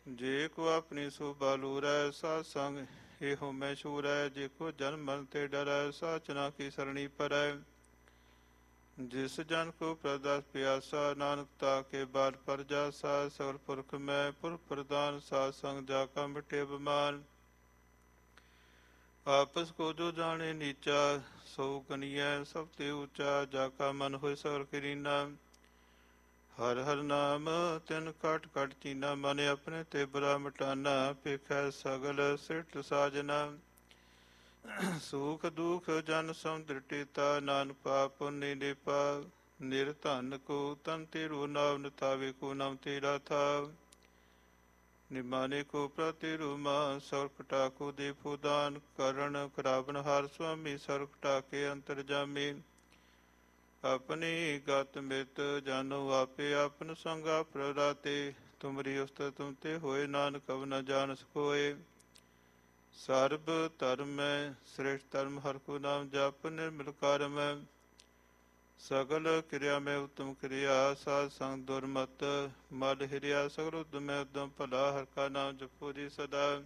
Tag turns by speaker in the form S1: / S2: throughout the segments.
S1: ਜੇ ਕੋ ਆਪਣੀ ਸੋਭਾ ਲੂਰੈ, ਸਾਧ ਸੰਗ ਇਹੋ ਮੈਂ ਛੂਰੈ। ਜੇ ਕੋ ਜਨਮ ਮਰਨ ਤੇ ਡਰੈ, ਸਾਚਨਾ ਕੀ ਸਰਣੀ ਪਰੈ। ਜਿਸ ਜਨ ਕੋ ਪ੍ਰਦਸ ਪਿਆਸਾ, ਨਾਨਕ ਤਾ ਕੇ ਬਾਲ ਪਰ ਜਾਸਾ। ਸਗਲ ਪੁਰਖ ਮੈਂ ਪੁਰਖ ਪ੍ਰਦਾਨ, ਸਾਧ ਸੰਗ ਜਾ ਕਾ ਮਿਟੇ ਬਮਾਨ। ਆਪਸ ਕੋ ਜੋ ਜਾਣੇ ਨੀਚਾ, ਸੋ ਗਨੀਐ ਸਭ ਤੇ ਊਚਾ। ਜਾ ਕਾ ਮਨ ਹੋਇ ਸਗਲ ਕਰੀਨਾ, ਹਰ ਹਰ ਨਾਮ ਤਿਨ ਕਟ ਕਟ ਚੀਨਾ। ਮਨ ਆਪਣੇ ਤੇ ਬੁਰਾ ਮਿਟਾਨਾ, ਪੇਖੈ ਸਗਲ ਸਿਟ ਸਾਜਨਾ। ਸੁਖ ਦੁਖ ਜਨ ਸਮੁੰਦਰ ਟੇਤਾ, ਨਾਨਕ ਪਾਪ ਪੁੰਨ ਨੇਪਾ। ਨਿਰਧਨ ਕੋ ਤਨ ਤੇਰੋ ਨਾਮ, ਨਿਤਾਵੇ ਕੋ ਨਾਮ ਤੇਰਾ ਥਾਵ। ਨਿਮਾਨੇ ਕੋ ਪ੍ਰਤਿਰੂ ਮਾਨ, ਸਗਲ ਕਟਾ ਕੋ ਦੇ ਫੁਦਾਨ। ਕਰਨ ਕਰਾਵਨ ਹਾਰ ਸੁਆਮੀ, ਸਗਲ ਕਟਾ ਕੇ ਅੰਤਰ ਜਾਮੀ। ਆਪਣੀ ਗਤ ਮਿਤ ਜਾਨੋ ਆਪੇ, ਆਪਨ ਸੰਗ ਆਪ ਪ੍ਰਗਾਤੇ। ਤੁਮਰੀ ਉਸਤਤ ਤੁਮ ਤੇ ਹੋਏ, ਨਾਨਕ ਕਉ ਨ ਜਾਣਸ ਕੋਇ। ਸਰਬ ਧਰਮ ਮੈਂ ਸ੍ਰੇਸ਼ਟ ਧਰਮ, ਹਰਿ ਕੋ ਨਾਮ ਜਪ। ਨਿਰਮਲ ਕਾਰਮ ਸਗਲ ਕਿਰਿਆ ਮੈਂ ਉਤਮ ਕਿਰਿਆ। ਸਾਧ ਸੰਗ ਦੁਰਮਤ ਮਲ ਹਿਰਿਆ, ਸਗਲ ਉਦਮ ਮੈਂ ਉਦਮ ਭਲਾ। ਹਰਿ ਕਾ ਨਾਮ ਜਪੋ ਜੀ ਸਦਾ,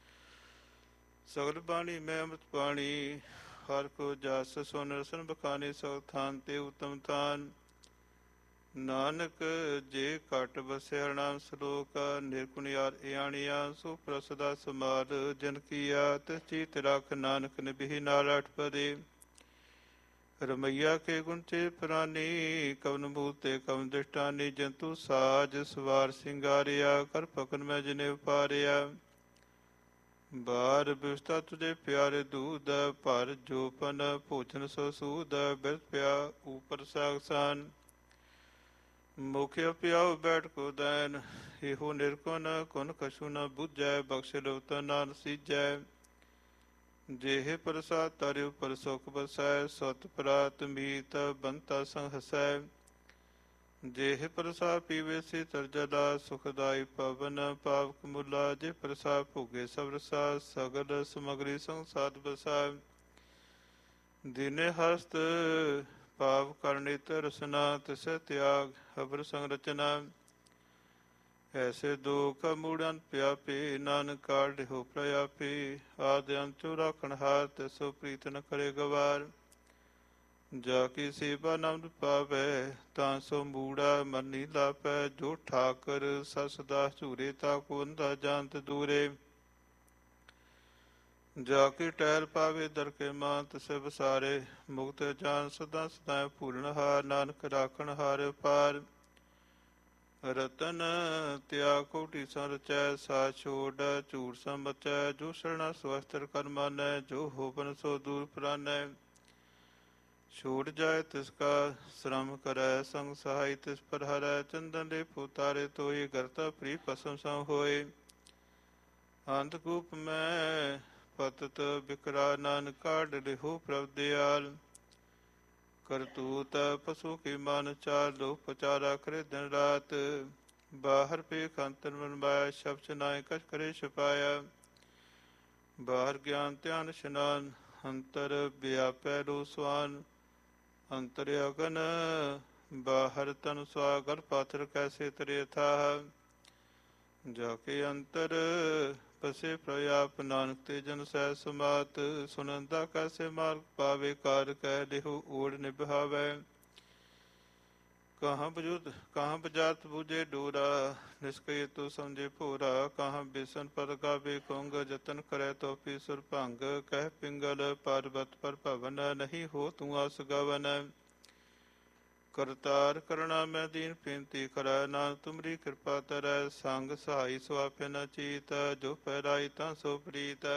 S1: ਸਗਲ ਬਾਣੀ ਮੈਂ ਅੰਮ੍ਰਿਤ ਬਾਣੀ। ਹਰਿ ਕੋ ਜਸ ਸੁਨ ਰਸਨ ਬਖਾਨੀ, ਸਗਲ ਥਾਨ ਤੇ ਉਤਮ ਥਾਨ। ਨਾਨਕ ਜੇ ਘਟ ਵਸੈ ਹਰਿ ਨਾਮ ਸਲੋਕ, ਨਿਰਗੁਣਿਆਰ ਇਆਣਿਆ। ਸੋ ਪ੍ਰਸਦਾ ਸਮਾਲ ਜਨ ਕੀਆ, ਤਿਸ ਚੀਤ ਰਖ ਨਾਨਕ ਨਿਭੀ ਨਾਲ। ਅਠ ਪਦੇ ਰਮਈਆ ਕੇ ਗੁਣ ਚੇ ਪ੍ਰਾਨੀ, ਕਵਨ ਮੂਲ ਤੇ ਕਵਨ ਦ੍ਰਿਸ਼ਟਾਨੀ। ਜੰਤੂ ਸਾਜ ਸਵਾਰ ਸਿੰਗਾਰਿਆ, ਕਰ ਪਕਨ ਮੈਂ ਜਿਨੇ ਉਪਾਰਿਆ। ਬਾਰ ਬਿਵਸਥਾ ਤੁਝੇ ਪਿਆਰੇ ਦੂਧ, ਭਰ ਜੋਪਨ ਭੋਜਨ ਸੋ ਸੂਦ। ਬਿਰਤ ਪਿਆ ਉਪਰ ਸਾਗਸਾਨ, ਮੁਖ ਪਿਆਉ ਬੈਠ ਕੋ ਦੈਨ। ਇਹੋ ਨਿਰਗੁਣ ਕੁਨ ਕਛੂ ਨ ਬੁਝੈ, ਬਖਸ਼ ਲਵ ਨਾਨਕ ਸੀਜੈ। ਜੇਹ ਪ੍ਰਸਾਦ ਤਰਿ ਉਪਰ ਸੁਖ ਬਸੈ, ਸਤ ਪ੍ਰਾਤ ਮੀਤ ਬੰਤਾ ਸੰਗ ਹਸੈ। ਜੇਹ ਪ੍ਰਸਾਦ ਪੀਵੇ ਸੀਤਲ ਜਲਾ, ਸੁਖਦਾਈ ਪਵਨ ਪਾਵਕ ਮੁਲਾ। ਜੇ ਪ੍ਰਸਾਦ ਭੋਗੇ ਸਭ ਰਸਾ, ਸਗਲ ਸਮਗਰੀ ਸੰਗ ਸਾਧ ਬਸਾ। ਦੀਨੇ ਹਸਤ ਭਾਵ ਕਰ ਨੇਤਰ ਰਸਨਾ, ਤਿਸੈ ਤਿਆਗ ਹਬਰ ਸੰਗ ਰਚਨਾ। ਐਸੇ ਦੁਖ ਮੂੜਨ ਪਿਆਪੀ, ਨਾਨਕ ਕਾਢਿਓ ਪ੍ਰਯਾਪੀ। ਆਦਿ ਅੰਤ ਚੋ ਰਾਖਣ ਹਾਰ, ਤਿਸੋ ਪ੍ਰੀਤ ਨ ਕਰੇ ਗਵਾਰ। ਜਾ ਕੀ ਸੇਵਾ ਨਾਮ ਪਾਵੈ, ਤਾਂ ਸੋ ਮੂੜਾ ਮਨੀ ਲਾਪੈ। ਜੋ ਠਾਕਰ ਸਸ ਦਾਸ ਝੂਰੇ, ਤਾ ਕੋ ਅੰਧਾ ਜਾਣਤ ਦੂਰੇ। ਜਾ ਕੀ ਟਹਿਲ ਪਾਵੇ ਦਰ ਕੇ ਮਾਨ, ਤਿਸੈ ਵਸਾਰੇ ਮੁਕਤ ਜਾਨ। ਸਦਾ ਸਦਾ ਭੂਲਣ ਹਾਰ, ਨਾਨਕ ਰਾਖਣ ਹਾਰ ਪਾਰ। ਰਤਨ ਤਿਆਗ ਕੋਟੀ ਸੰ ਰਚੈ, ਸਾ ਛੋੜ ਝੂਠ ਸੰ ਬਚੈ। ਜੋ ਸਰਣਾ ਸਵਸਤਰ ਕਰ ਮਾਨੈ, ਜੋ ਹੋਵਨ ਸੋ ਦੂਰ ਪ੍ਰਾਨੈ। ਛੂਟ ਜਾਏ ਤਿਸ ਕਾ ਸ਼ਰਮ ਕਰੈ, ਸੰਗ ਸਹਾਈ ਤਿਸ ਪਰ ਹਰੈ। ਚੰਦਨ ਲੇਪ ਉਤਾਰੇ ਤੋਈ, ਗਰਤਾ ਪ੍ਰੀ ਭਸਮ ਸਮ ਹੋਏ। ਅੰਧਕੂਪ ਮੈਂ ਪਤਤ ਬਿਕਰਾ, ਨਾਨਕ ਕਾਢ ਲਿਹੋ ਪ੍ਰਭ ਦਿਆਲ। ਕਰਤੂਤ ਪਸੂ ਕੀ ਮਨ ਚਾਲ, ਲੋਕ ਪਚਾਰਾ ਕਰੇ ਦਿਨ ਰਾਤ। ਬਾਹਰ ਪੇਖ ਅੰਤਰ ਮਨ ਮਾਇਆ, ਸ਼ਬਦ ਨਾਇ ਕਛ ਕਰੇ ਛਪਾਇਆ। ਬਾਹਰ ਗਿਆਨ ਧਿਆਨ ਇਸ਼ਨਾਨ, ਅੰਤਰ ਵਿਆਪੈ ਲੋ ਸੁਆਨ। ਅੰਤਰ ਅਗਨ ਬਾਹਰ ਤਨ ਸੁਆਗਰ, ਪਾਥਰ ਕੈਸੇ ਤਰੇ ਥਾਹ। ਜਾ ਕੇ ਅੰਤਰ ਬਸੇ ਪ੍ਰਯਾਪ, ਨਾਨਕ ਤੇ ਜਨ ਸਹਿ ਸਮਾਤ। ਸੁਨੰਦਾ ਕੈਸੇ ਮਾਰਗ ਪਾਵੇ, ਕਾਰ ਕਹਿ ਲਿਹੋ ਓੜ ਨਿਭਾਵੈ। ਕਹਾਂ ਬਜਾਤ ਬੂਝੇ ਡੋਰਾ, ਨਿਸਕਈ ਤੋ ਸਮਝੇ ਭੋਰਾ। ਕਹਾਂ ਬੇਸਨ ਪਰ ਗਾਵੇ ਕੌੰਗ, ਜਤਨ ਕਰੈ ਤੋਪੀ ਸੁਰ ਭੰਗ। ਕਹਿ ਪਿੰਗਲ ਪਰਬਤ ਪਰ ਭਵਨ, ਨਹੀਂ ਹੋ ਤੂੰ ਆਸ ਗਵਨ। ਕਰਤਾਰ ਕਰਣਾ ਮੈਂ ਦੀਨ ਬੇਨਤੀ ਕਰੈ, ਨਾਨਕ ਤੁਮਰੀ ਕਿਰਪਾ ਤਰੈ। ਸੰਗ ਸਹਾਈ ਸੁਆਪਿ ਨ ਚੀਤ, ਜੋ ਪੈਰਾਈ ਤਾਂ ਸੋ ਪ੍ਰੀਤ।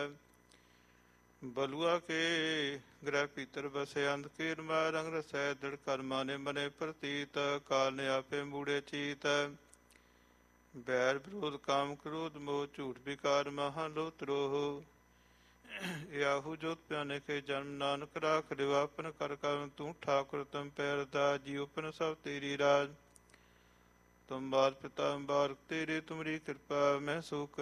S1: ਬਲੁਆ ਕੇ ਗ੍ਰਹਿ ਭੀਤਰ ਬਸੇ, ਅੰਧਕੀਰ ਮਾਇਆ ਰੰਗ ਰਸੈ। ਦ੍ਰਿੜ ਕਰ ਮਾਨੇ ਮਨੇ ਪ੍ਰਤੀਤ, ਕਾਲ ਨੇ ਆਪੇ ਮੂੜੇ ਚੀਤ। ਬੈਰ ਵਿਰੋਧ ਕਾਮ ਕ੍ਰੋਧ ਮੋਹ, ਝੂਠ ਵਿਕਾਰ ਮਹਾ ਲੋਭ ਤਰੋਹ। ਯਾਹੂ ਜੋਤ ਪਿਆਨੇ ਕੇ ਜਨਮ, ਨਾਨਕ ਰਾਖ ਲਿਓ ਆਪਨ ਕਰ ਕਰਮ। ਤੂੰ ਠਾਕੁਰ ਤੁਮ ਪੈ ਅਰਦਾਸ, ਜੀਉ ਪਨ ਸਭ ਤੇਰੀ ਰਾਜ। ਤੁਮ ਬਾਦ ਪਿਤਾ ਬਾਰਕ ਤੇਰੇ, ਤੁਮਰੀ ਕਿਰਪਾ ਮੈਂ ਸੋ